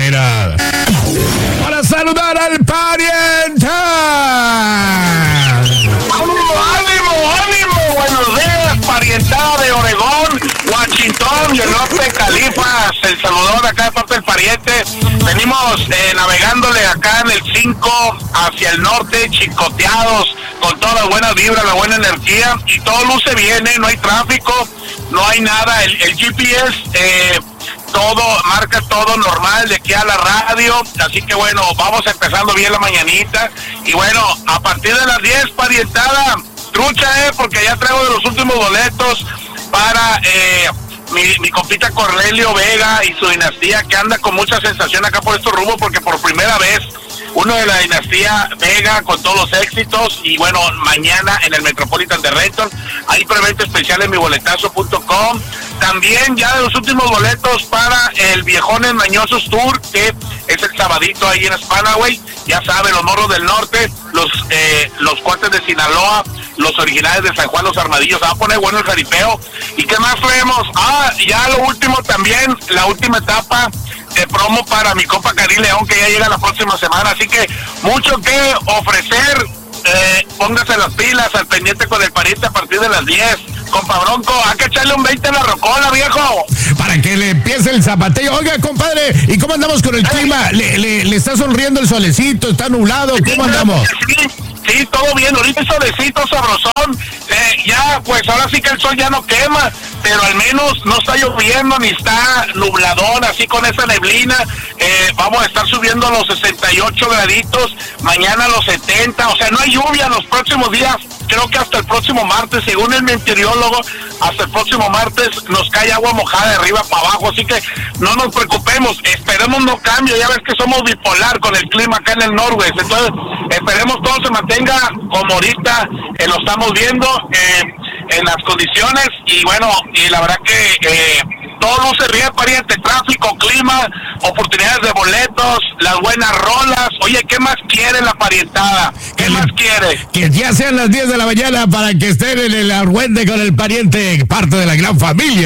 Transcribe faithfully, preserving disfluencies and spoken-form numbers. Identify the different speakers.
Speaker 1: manera. Para saludar al pariente.
Speaker 2: ¡Ánimo, ánimo, ánimo! Buenos días, parientada de Oregón, Washington y el norte de Califas. El saludador acá de parte del pariente. Venimos eh, navegándole acá en el cinco hacia el norte, chicoteados, con todas las buenas vibras, la buena energía, y todo luce bien, ¿eh? No hay tráfico, no hay nada. El, el G P S eh, todo, marca todo normal de aquí a la radio, así que bueno, vamos empezando bien la mañanita, y bueno, a partir de las diez, parientada, trucha, eh, porque ya traigo de los últimos boletos para eh, mi, mi compita Cornelio Vega y su dinastía, que anda con mucha sensación acá por estos rumbos, porque por primera vez uno de la dinastía Vega con todos los éxitos. Y bueno, mañana en el Metropolitan de Renton hay preventa especial en mi boletazo punto com. También ya de los últimos boletos para el Viejones Mañosos Tour, que es el sabadito ahí en Spanaway. Ya saben, los morros del norte, los eh, los cuates de Sinaloa, los originales de San Juan, los Armadillos. Va a poner bueno el jaripeo. ¿Y qué más traemos? Ah, ya lo último también, la última etapa de promo para mi compa Cari León, que ya llega la próxima semana, así que mucho que ofrecer. Eh, póngase las pilas, al pendiente con el pariente a partir de las diez. Compa Bronco, hay que echarle un veinte a la rocola, viejo,
Speaker 1: para que le empiece el zapateo. Oiga, compadre, ¿y cómo andamos con el
Speaker 2: ¿Eh?
Speaker 1: clima? ¿Le, le, le está sonriendo el solecito? ¿Está nublado? ¿Cómo andamos?
Speaker 2: Sí, sí, todo bien, ahorita el solecito sabrosón, eh, ya, pues ahora sí que el sol ya no quema, pero al menos no está lloviendo ni está nubladón, así con esa neblina. Eh, vamos a estar subiendo a los sesenta y ocho graditos, mañana a los setenta, o sea, no hay lluvia en los próximos días, creo que hasta el próximo martes, según el meteorólogo, hasta el próximo martes nos cae agua mojada de arriba para abajo, así que no nos preocupemos, esperemos no cambie, ya ves que somos bipolar con el clima acá en el Norwest, entonces esperemos todo se mantenga como ahorita eh, lo estamos viendo, eh, en las condiciones, y bueno, y la verdad que eh, todo luce bien, pariente, tráfico, clima, oportunidades de boletos, las buenas rolas. Oye, ¿qué más quiere la parientada? ¿Qué
Speaker 1: que
Speaker 2: más
Speaker 1: le,
Speaker 2: quiere?
Speaker 1: Que ya sean las diez de la mañana para que estén en el argüente con el pariente, parte de la gran familia.